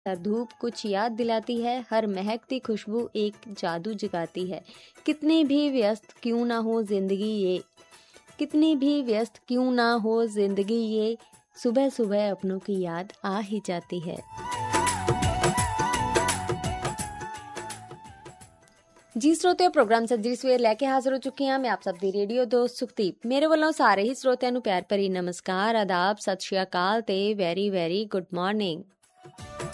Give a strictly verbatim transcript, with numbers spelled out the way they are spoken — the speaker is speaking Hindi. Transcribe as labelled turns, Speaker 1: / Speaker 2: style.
Speaker 1: हर धूप कुछ याद दिलाती है, हर महकती खुशबू एक जादू जगाती है। कितनी भी व्यस्त क्यों ना हो जिंदगी ये कितनी भी व्यस्त क्यों ना हो जिंदगी ये सुबह सुबह अपनों की याद आ ही जाती है। जी श्रोते प्रोग्राम सज्जी सवेर लेके हाजिर हो चुकी हैं मैं आप सब दी रेडियो दोस्त सुखदीप। मेरे वालों सारे ही श्रोतिਆਂ ਨੂੰ प्यार भरी नमस्कार, आदाब, सत श्री अकाल ते वेरी वेरी गुड मॉर्निंग।